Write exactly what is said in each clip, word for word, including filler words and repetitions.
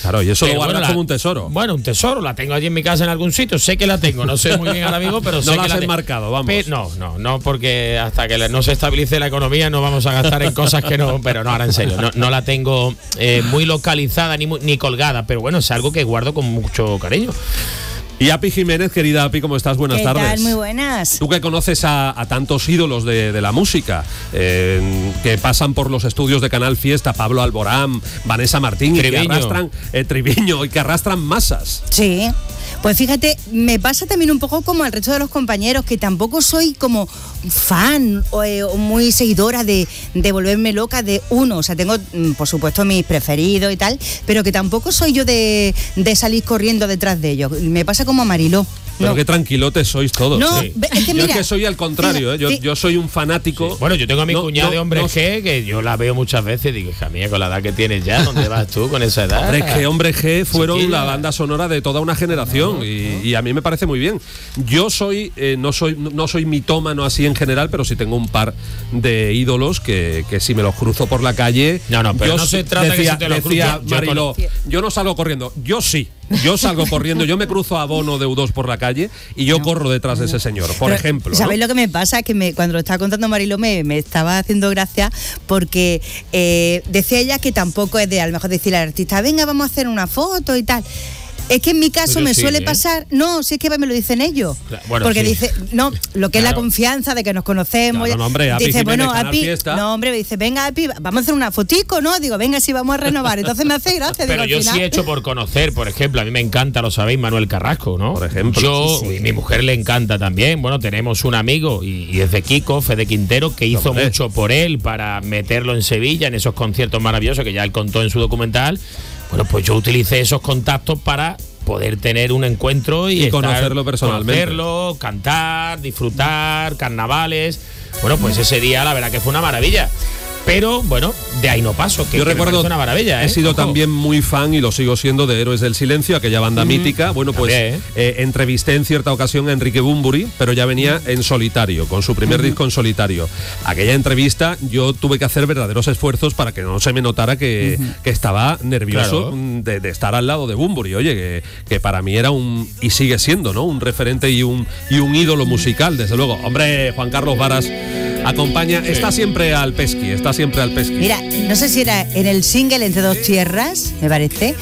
Claro, y eso pero lo guardas bueno, como la, un tesoro. Bueno, un tesoro, la tengo allí en mi casa en algún sitio, sé que la tengo, no sé muy bien ahora mismo, pero no sé la que has la tengo. enmarcado, vamos. Pe- no, no, no, porque hasta que no se estabilice la economía no vamos a gastar en cosas que no, pero no, ahora en serio, no, no la tengo eh, muy localizada ni, ni colgada, pero bueno, es algo que guardo con mucho cariño. Y Api Jiménez, querida Api, ¿cómo estás? Buenas ¿Qué tardes. tal? Muy buenas. Tú que conoces a, a tantos ídolos de, de la música, eh, que pasan por los estudios de Canal Fiesta, Pablo Alborán, Vanessa Martín, y que arrastran, eh, Triviño, y que arrastran masas. Sí. Pues fíjate, me pasa también un poco como al resto de los compañeros, que tampoco soy como fan o, eh, o muy seguidora de, de volverme loca de uno. O sea, tengo, por supuesto, mis preferidos y tal, pero que tampoco soy yo de, de salir corriendo detrás de ellos. Me pasa como a Mariló. Pero no. qué tranquilotes sois todos. No, sí. es que mira, yo es que soy al contrario, fíjate, ¿eh? yo, sí. yo soy un fanático. Sí. Bueno, yo tengo a mi no, cuñada no, de Hombre no, G, que yo la veo muchas veces y digo, hija mía, con la edad que tienes ya, ¿dónde vas tú con esa edad? Hombre G, Hombre G fueron Chiquilla. la banda sonora de toda una generación, no, y, no. y a mí me parece muy bien. Yo soy, eh, no soy no soy mitómano así en general, pero sí tengo un par de ídolos que, que si me los cruzo por la calle. No, no, pero yo no se trata decía, que si te los decía cruzo. Mariló, Yo, yo no salgo corriendo, yo sí. Yo salgo corriendo, yo me cruzo a Bono de U dos por la calle y yo no, corro detrás de ese señor, por pero, ejemplo. ¿Sabéis ¿no? lo que me pasa? Que me, cuando lo estaba contando Mariló me, me estaba haciendo gracia porque eh, decía ella que tampoco es de, a lo mejor decirle al artista, venga, vamos a hacer una foto y tal. Es que en mi caso pues me sí, suele ¿eh? pasar, no, si es que me lo dicen ellos, bueno, porque sí. dice, no, lo que Claro. es la confianza de que nos conocemos, Claro, no, hombre, Api dice, Jiménez, bueno, Canal Api, Fiesta. no, hombre, me dice, venga, Api, vamos a hacer una fotico, ¿no? Digo, venga, sí, vamos a renovar, entonces me hace gracia. Pero digo, yo al sí he final, hecho por conocer, por ejemplo, a mí me encanta, lo sabéis, Manuel Carrasco, ¿no? Por ejemplo. Yo, Sí, sí. y mi mujer le encanta también. Bueno, tenemos un amigo, y, y es de Kiko, Fede Quintero, que hizo Hombre. mucho por él para meterlo en Sevilla, en esos conciertos maravillosos que ya él contó en su documental. Bueno, pues yo utilicé esos contactos para poder tener un encuentro y, Y estar, conocerlo personalmente. conocerlo, cantar, disfrutar, carnavales. Bueno, pues ese día la verdad que fue una maravilla. Pero bueno, de ahí no paso, que, Yo que recuerdo, me parece una maravilla, ¿eh? he sido Ojo. también muy fan y lo sigo siendo de Héroes del Silencio, aquella banda mm, mítica. Bueno, pues también, ¿eh? eh, entrevisté en cierta ocasión a Enrique Bunbury, pero ya venía en solitario, con su primer mm. disco en solitario. Aquella entrevista yo tuve que hacer verdaderos esfuerzos para que no se me notara que, mm-hmm. que estaba nervioso claro. de, de estar al lado de Bunbury. Oye, que, que para mí era un, y sigue siendo, ¿no? Un referente y un, y un ídolo musical, desde luego. Hombre, Juan Carlos Varas acompaña, sí. está siempre al pesqui, está siempre al pesqui. Mira, no sé si era en el single Entre dos tierras, me parece.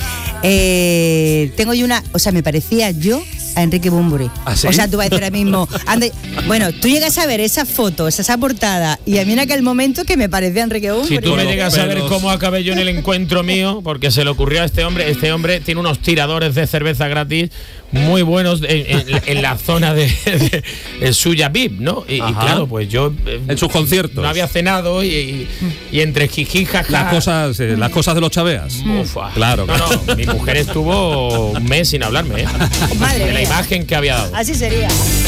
Eh, tengo yo una, o sea, me parecía yo a Enrique Bunbury. ¿Ah, sí? O sea, tú vas a decir ahora mismo, ande, bueno, tú llegas a ver esa foto, esa, esa portada, y a mí en aquel momento que me parecía Enrique Bunbury. Si tú me Pero, llegas pero, a ver cómo acabé yo en el encuentro mío, porque se le ocurrió a este hombre, este hombre tiene unos tiradores de cerveza gratis muy buenos en, en, en la zona de, de, de suya V I P, ¿no? Y, y claro, pues yo eh, en sus conciertos no había cenado y, y, y entre jiji, jaja, las cosas, eh, las cosas de los chaveas. Ufa. Claro, no, no, mi mujer estuvo un mes sin hablarme, ¿eh? Madre de la mía. imagen que había dado. Así sería.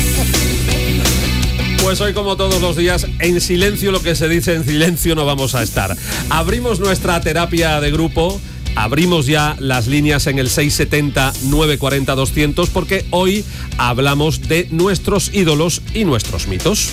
Pues hoy, como todos los días, en silencio, lo que se dice en silencio no vamos a estar. Abrimos nuestra terapia de grupo. Abrimos ya las líneas en el seis setenta, nueve cuarenta, doscientos porque hoy hablamos de nuestros ídolos y nuestros mitos.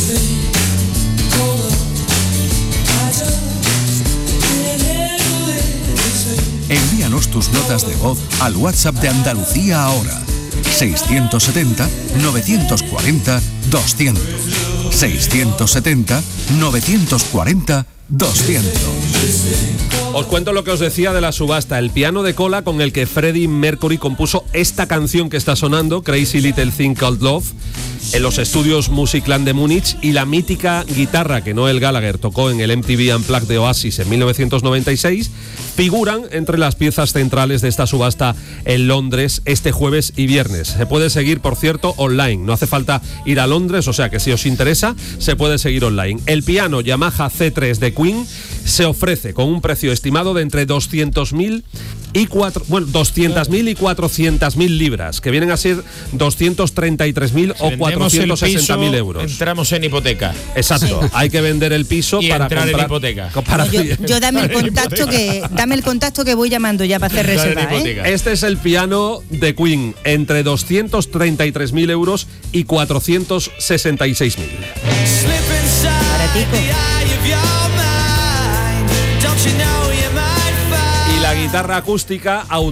Envíanos tus notas de voz al WhatsApp de Andalucía ahora. seiscientos setenta, novecientos cuarenta, doscientos. seiscientos setenta, novecientos cuarenta, doscientos. Os cuento lo que os decía de la subasta, el piano de cola con el que Freddie Mercury compuso esta canción que está sonando, Crazy Little Thing Called Love, en los estudios Musicland de Múnich, y la mítica guitarra que Noel Gallagher tocó en el M T V Unplugged de Oasis en mil novecientos noventa y seis, figuran entre las piezas centrales de esta subasta en Londres este jueves y viernes. Se puede seguir, por cierto, online, no hace falta ir a Londres, o sea que si os interesa, se puede seguir online. El piano Yamaha C tres de Queen se ofrece con un precio estimado de entre doscientos mil y cuatro, bueno, doscientos mil y cuatrocientos mil libras, que vienen a ser doscientos treinta y tres mil o cuatrocientos sesenta mil euros. Entramos en hipoteca. Exacto, sí. Hay que vender el piso y para entrar comprar en hipoteca. Para yo, yo dame el contacto que dame el contacto que voy llamando ya para hacer reserva, ¿eh? Este es el piano de Queen, entre doscientos treinta y tres mil euros y cuatrocientos sesenta y seis mil. Baratico. Y la guitarra acústica auténtica